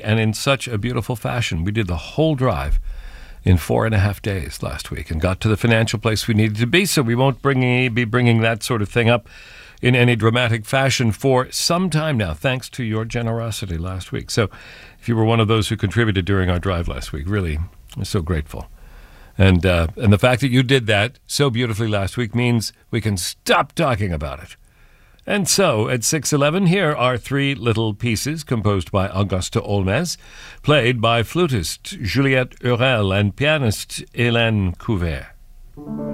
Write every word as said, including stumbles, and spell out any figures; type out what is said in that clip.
beauty and in such a beautiful fashion. We did the whole drive in four and a half days last week and got to the financial place we needed to be, so we won't bring, be bringing that sort of thing up in any dramatic fashion for some time now, thanks to your generosity last week. So if you were one of those who contributed during our drive last week, really, I'm so grateful. And, uh, and the fact that you did that so beautifully last week means we can stop talking about it. And so, at six eleven, here are three little pieces composed by Auguste Olmez, played by flutist Juliette Hurel and pianist Hélène Couvert.